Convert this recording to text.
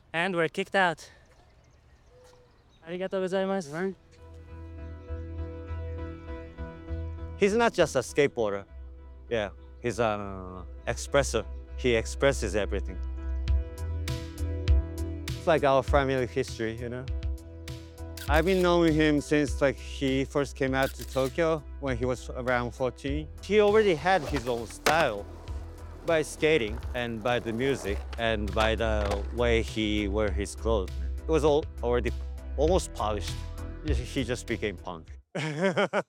And we're kicked out. Arigatou gozaimasu. Right? He's not just a skateboarder. Yeah, he's an expresser. He expresses everything. It's like our family history, you know? I've been knowing him since like he first came out to Tokyo when he was around 14. He already had his own style by skating and by the music and by the way he wear his clothes. It was all already almost polished. He just became punk.